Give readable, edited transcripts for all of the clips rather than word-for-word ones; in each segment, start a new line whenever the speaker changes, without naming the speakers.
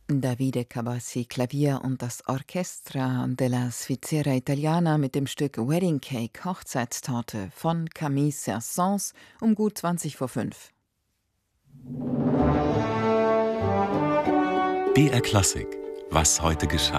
Davide Cabassi, Klavier und das Orchestra della Svizzera Italiana mit dem Stück Wedding Cake, Hochzeitstorte von Camille Saint-Saëns um gut 20 vor 5.
BR Klassik. Was heute geschah.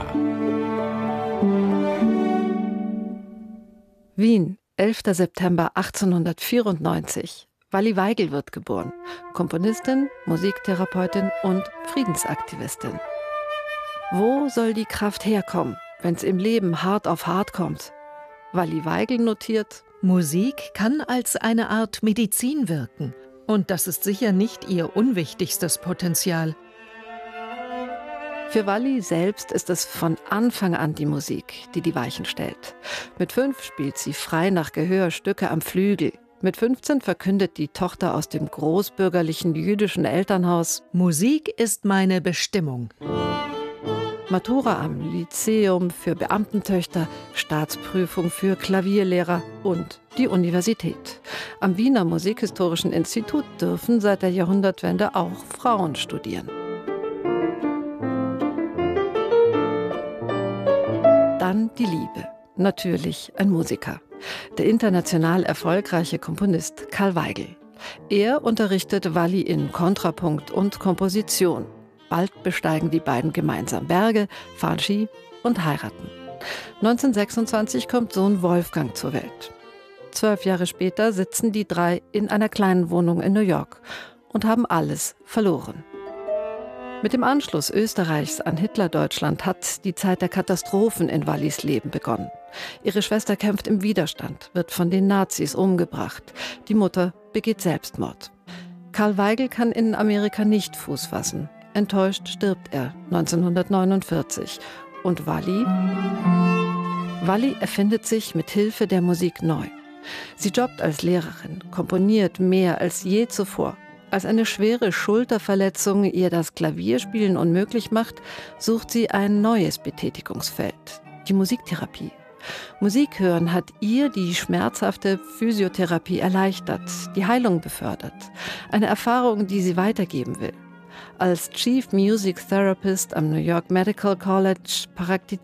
Wien, 11. September 1894. Walli Weigel wird geboren. Komponistin, Musiktherapeutin und Friedensaktivistin. Wo soll die Kraft herkommen, wenn's im Leben hart auf hart kommt? Walli Weigel notiert:
Musik kann als eine Art Medizin wirken. Und das ist sicher nicht ihr unwichtigstes Potenzial.
Für Walli selbst ist es von Anfang an die Musik, die die Weichen stellt. Mit 5 spielt sie frei nach Gehör Stücke am Flügel. Mit 15 verkündet die Tochter aus dem großbürgerlichen jüdischen Elternhaus:
Musik ist meine Bestimmung.
Matura am Lyzeum für Beamtentöchter, Staatsprüfung für Klavierlehrer und die Universität. Am Wiener Musikhistorischen Institut dürfen seit der Jahrhundertwende auch Frauen studieren. Dann die Liebe. Natürlich ein Musiker. Der international erfolgreiche Komponist Karl Weigel. Er unterrichtet Walli in Kontrapunkt und Komposition. Bald besteigen die beiden gemeinsam Berge, fahren Ski und heiraten. 1926 kommt Sohn Wolfgang zur Welt. 12 Jahre später sitzen die drei in einer kleinen Wohnung in New York und haben alles verloren. Mit dem Anschluss Österreichs an Hitlerdeutschland hat die Zeit der Katastrophen in Wallis Leben begonnen. Ihre Schwester kämpft im Widerstand, wird von den Nazis umgebracht. Die Mutter begeht Selbstmord. Karl Weigel kann in Amerika nicht Fuß fassen. Enttäuscht stirbt er 1949. Und Walli erfindet sich mit Hilfe der Musik neu. Sie jobbt als Lehrerin, komponiert mehr als je zuvor. Als eine schwere Schulterverletzung ihr das Klavierspielen unmöglich macht, sucht sie ein neues Betätigungsfeld, die Musiktherapie. Musik hören hat ihr die schmerzhafte Physiotherapie erleichtert, die Heilung befördert. Eine Erfahrung, die sie weitergeben will. Als Chief Music Therapist am New York Medical College praktiziert